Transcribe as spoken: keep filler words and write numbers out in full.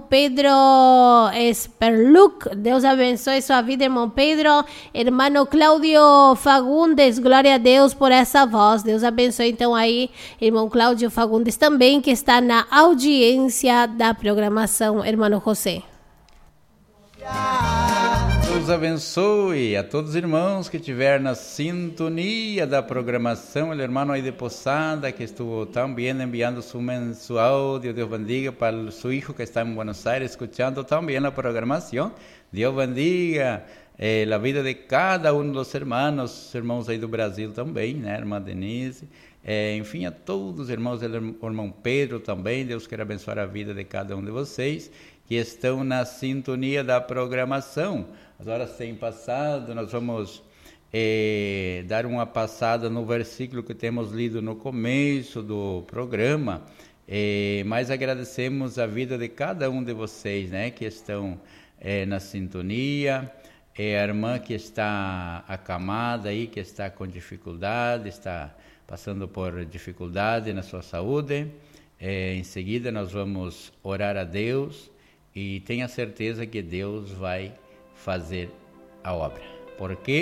Pedro Esperluc, Deus abençoe sua vida, irmão Pedro. Irmão Cláudio Fagundes, glória a Deus por essa voz. Deus abençoe então aí, irmão Cláudio Fagundes também, que está na audiência da programação, irmão José. Deus abençoe a todos os irmãos que estiver na sintonia da programação. O irmão aí de Posada que estuvo também enviando su, su audio. Deus bendiga para o seu filho que está em Buenos Aires escuchando também a programação. Deus bendiga eh, a vida de cada um dos irmãos, irmãos aí do Brasil também, né, irmã Denise. Eh, enfim, a todos os irmãos, o irmão Pedro também. Deus quer abençoar a vida de cada um de vocês que estão na sintonia da programação. As horas têm passado, nós vamos eh, dar uma passada no versículo que temos lido no começo do programa, eh, mas agradecemos a vida de cada um de vocês, né, que estão eh, na sintonia, eh, a irmã que está acamada aí, que está com dificuldade, está passando por dificuldade na sua saúde. Eh, em seguida nós vamos orar a Deus e tenha certeza que Deus vai fazer a obra. Por quê?